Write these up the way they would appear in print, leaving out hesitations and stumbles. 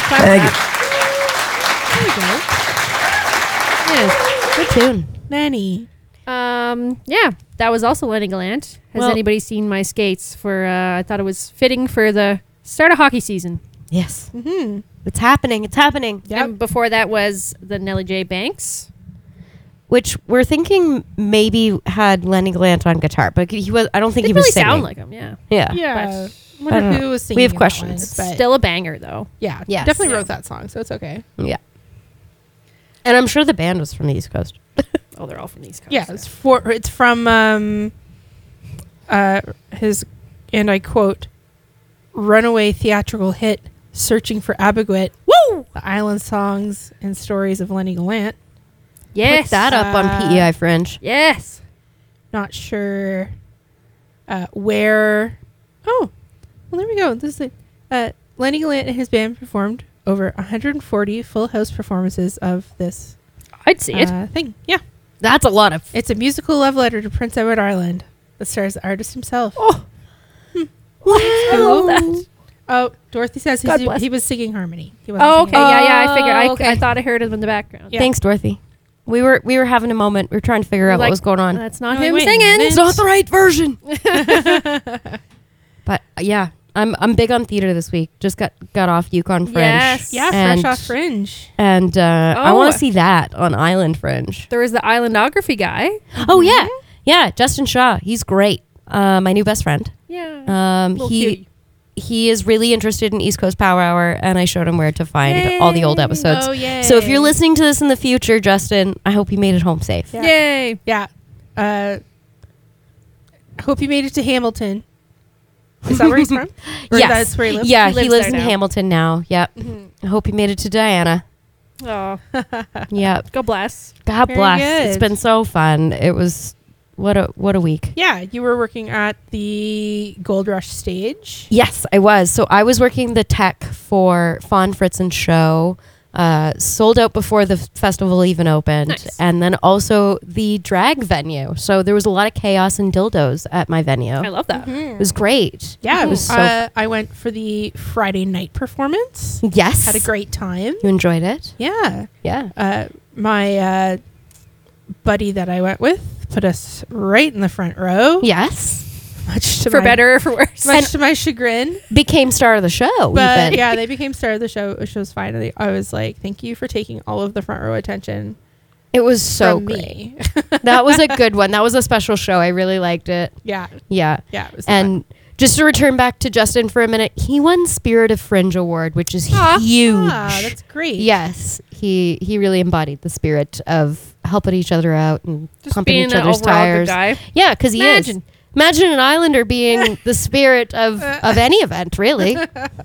Clap Thank that. Good tune. Nanny. Yeah, that was also Lenny Gallant. Has Well- anybody seen my skates? I thought it was fitting for the start of hockey season. Yes. Mm-hmm. It's happening. It's happening. Yep. And before that was the Nellie J. Banks. Which we're thinking maybe had Lenny Gallant on guitar, but he was. I don't think They he was really singing. sound like him, yeah. Yeah. Yeah. I I don't wonder know. who was singing. We have in that questions. one, but Still a banger, though. yeah, Yes. definitely Yeah. wrote that song, so it's okay. Yeah. And I'm sure the band was from the East Coast. Oh, they're all from the East Coast. Yeah, it's from his, and I quote, runaway theatrical hit "Searching for Abogwit." Woo! The Island Songs and Stories of Lenny Gallant. Yes. Put that up on PEI Fringe. Yes. Not sure where. Oh, well, there we go. This is it. Lenny Gallant and his band performed over 140 full house performances of this I'd see it. thing. Yeah, That's a lot of. it's a musical love letter to Prince Edward Island that stars the artist himself. Oh. I love that. Oh, Dorothy says God bless. he was singing harmony. He wasn't Oh, okay. singing. Yeah. I figured. okay. I thought I heard him in the background. Yeah. Thanks, Dorothy. We were having a moment. We were trying to figure out what Like, was going on. That's not Oh, him wait a singing. minute. It's not the right version. But yeah, I'm big on theater this week. Just got off Yukon Fringe. Yes. Yeah, And- fresh off Fringe. And I Oh. want to see that on Island Fringe. There was the Islandography guy. Oh yeah, yeah. Justin Shaw, he's great. My new best friend. Yeah. Little cutie. He is really interested in East Coast Power Hour, and I showed him where to find all the old Yay. episodes. Oh, yay. So if you're listening to this in the future, Justin, I hope you made it home safe. Yeah. Yay. Yeah. I hope you made it to Hamilton. Is that where he's from? Or Yes. that's where he lives? Yeah, He he lives lives there in now. Hamilton now. Yep. Mhm. I hope you made it to Diana. Oh, Yep. God bless. God Very bless. good. It's been so fun. It was what a week. Yeah, you were working at the Gold Rush stage. Yes, I was. So I was working the tech for Fawn Fritzen show. Sold out before the festival even opened. Nice. And then also the drag venue. So there was a lot of chaos and dildos at my venue. I love that. It was great. Yeah, It was so I went for the Friday night performance. yes. Had a great time. You enjoyed it? Yeah. Yeah. My buddy that I went with put us right in the front row. Yes. Much to For my, better or for worse. much to my chagrin. Became star of the show. But even. yeah, they became star of the show, which was fine. And I was like, thank you for taking all of the front row attention It was so from great. me. That was a good one. That was a special show. I really liked it. Yeah. Yeah. Yeah. It was And just to return back to Justin for a minute, he won Spirit of Fringe Award, which is huge. Ah, that's great. Yes, he really embodied the spirit of helping each other out and Just pumping being each an other's overall tires. good guy. Yeah, because he Imagine. is. Imagine an Islander being the spirit of any event, really.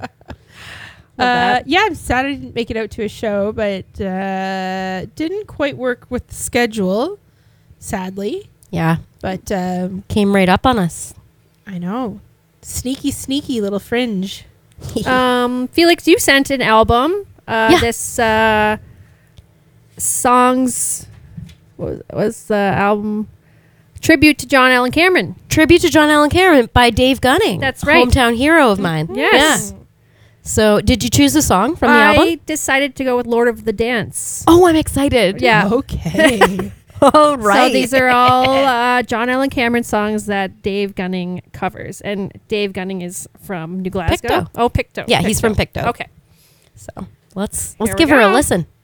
that. Yeah, I'm sad I didn't make it out to a show, but didn't quite work with the schedule, sadly. Yeah, But came right up on us. I know. Sneaky little Fringe. Felix, you sent an album. Yeah. This songs was the album tribute to John Allen Cameron. Tribute to John Allen Cameron by Dave Gunning. That's right. Hometown hero of mine. Yes. Yeah. So, did you choose a song from the I album? decided to go with Lord of the Dance. Oh, I'm excited. Yeah. Okay. All right. So these are all John Allen Cameron songs that Dave Gunning covers, and Dave Gunning is from New Glasgow. Pictou. Oh, Pictou. Yeah, he's from Pictou. Okay. So let's Here we give her a go. listen.